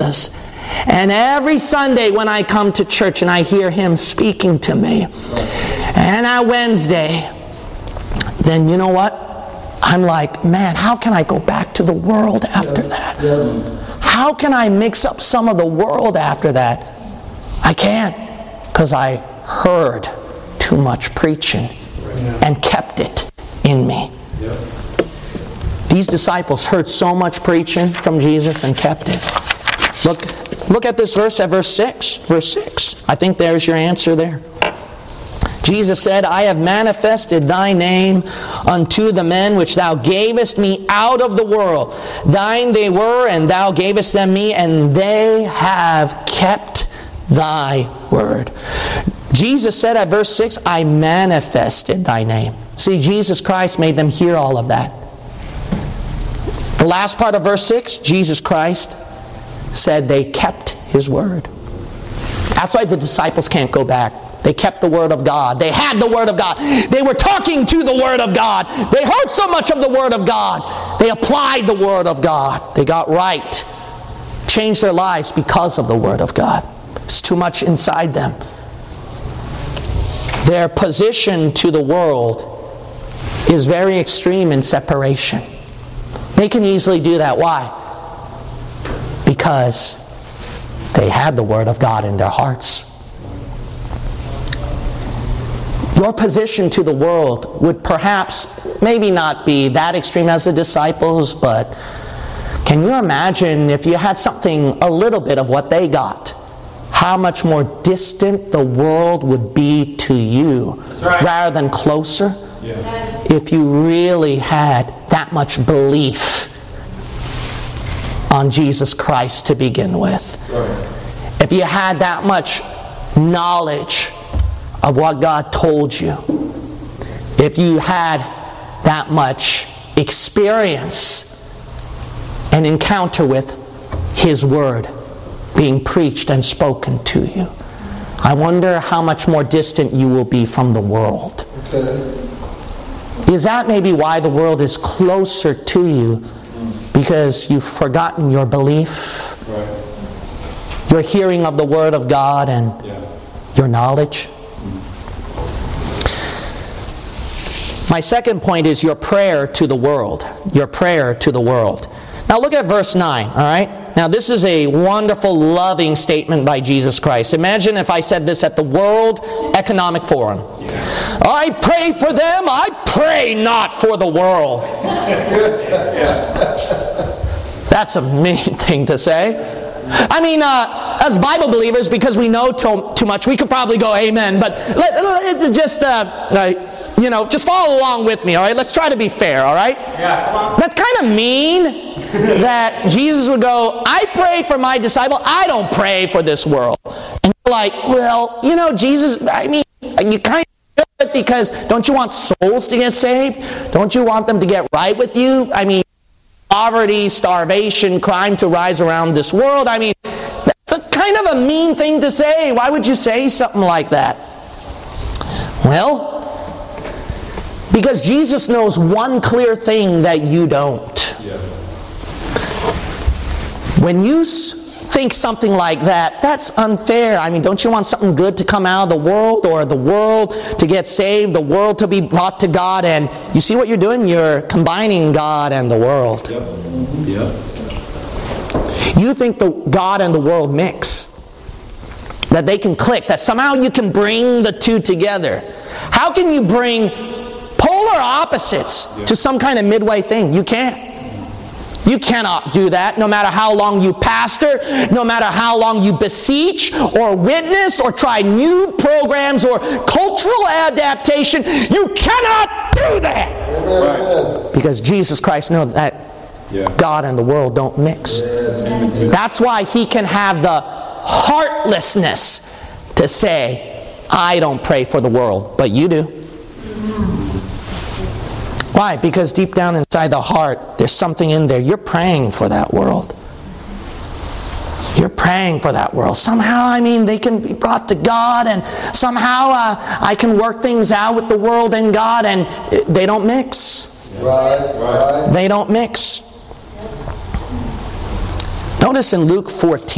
Jesus. And every Sunday when I come to church and I hear Him speaking to me, and on Wednesday, then you know what? I'm like, man, how can I go back to the world after that? How can I mix up some of the world after that? I can't, because I heard too much preaching and kept it in me. These disciples heard so much preaching from Jesus and kept it. Look at this verse at verse 6. Verse 6. I think there's your answer there. Jesus said, I have manifested thy name unto the men which thou gavest me out of the world. Thine they were, and thou gavest them me, and they have kept thy word. Jesus said at verse 6, I manifested thy name. See, Jesus Christ made them hear all of that. The last part of verse 6, Jesus Christ said they kept His word. That's why the disciples can't go back. They kept the Word of God. They had the Word of God. They were talking to the Word of God. They heard so much of the Word of God. They applied the Word of God. They got right. Changed their lives because of the Word of God. It's too much inside them. Their position to the world is very extreme in separation. They can easily do that. Why? Because they had the Word of God in their hearts. Your position to the world would perhaps maybe not be that extreme as the disciples, but can you imagine if you had something, a little bit of what they got, how much more distant the world would be to you rather than closer? Yeah. If you really had that much belief on Jesus Christ to begin with. Right. If you had that much knowledge of what God told you, if you had that much experience and encounter with His Word being preached and spoken to you, I wonder how much more distant you will be from the world. Okay. Is that maybe why the world is closer to you? Because you've forgotten your belief, right, your hearing of the Word of God, and your knowledge? My second point is your prayer to the world. Your prayer to the world. Now look at verse 9, all right? Now this is a wonderful, loving statement by Jesus Christ. Imagine if I said this at the World Economic Forum. I pray for them, I pray not for the world. That's a mean thing to say. I mean, as Bible believers, because we know too much, we could probably go amen, but just follow along with me, all right? Let's try to be fair, all right? Yeah, come on. That's kind of mean that Jesus would go, I pray for my disciple, I don't pray for this world. And you're like, well, Jesus, I mean, you kind of do it because don't you want souls to get saved? Don't you want them to get right with you? I mean, poverty, starvation, crime to rise around this world. I mean, that's a kind of a mean thing to say. Why would you say something like that? Well, because Jesus knows one clear thing that you don't. Yeah. When you think something like that, that's unfair. I mean, don't you want something good to come out of the world, or the world to get saved, the world to be brought to God? And you see what you're doing? You're combining God and the world. Yep. Yep. You think the God and the world mix, that they can click, that somehow you can bring the two together. How can you bring polar opposites to some kind of midway thing? You can't. You cannot do that, no matter how long you pastor, no matter how long you beseech or witness or try new programs or cultural adaptation. You cannot do that. Right. Because Jesus Christ knows that God and the world don't mix. That's why He can have the heartlessness to say, I don't pray for the world, but you do. Why? Because deep down inside the heart, there's something in there. You're praying for that world. You're praying for that world. Somehow, I mean, they can be brought to God, and somehow I can work things out with the world and God, and they don't mix. Right. They don't mix. Notice in Luke 14,